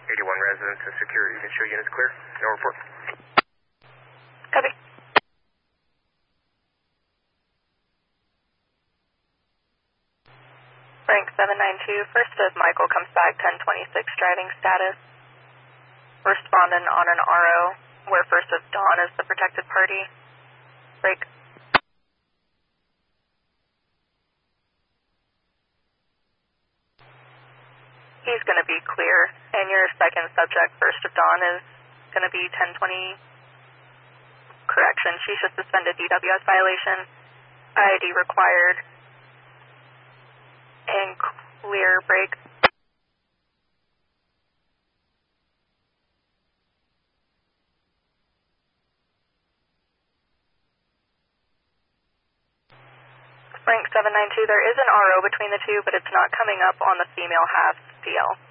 81 residents and security. You can show units clear. No report. Copy. Frank 792, first of Michael comes back, 1026 driving status. Respondent on an RO, where first of Dawn is the protected party. Break. He's going to be clear, and your second subject, first of Dawn, is going to be 1020. Correction, she's just suspended DWS violation. IID required. And clear. Break. Frank 792, there is an RO between the two, but it's not coming up on the female half CL.